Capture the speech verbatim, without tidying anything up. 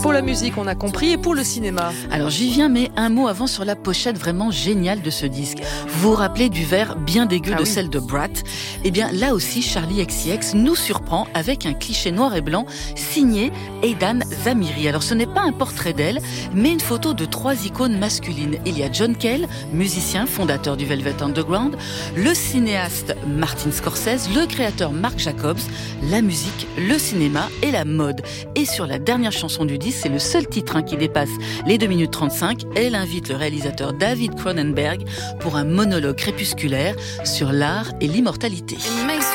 Pour la musique, on a compris, et pour le cinéma. Alors j'y viens, mais un mot avant sur la pochette vraiment géniale de ce disque. Vous vous rappelez du verre bien dégueu ah de oui. celle de Brat? Eh bien là aussi, Charli X C X nous surprend avec un cliché noir et blanc signé Aidan Zamiri. Alors ce n'est pas un portrait d'elle, mais une photo de trois icônes masculines. Il y a John Cale, musicien, fondateur du Velvet Underground, le cinéaste Martin Scorsese, le créateur Marc Jacobs, la musique, le cinéma et la mode. Et sur la dernière chanson du disque, c'est le seul titre hein, qui dépasse les deux minutes trente-cinq. Elle invite le réalisateur David Cronenberg pour un monologue crépusculaire sur l'art et l'immortalité.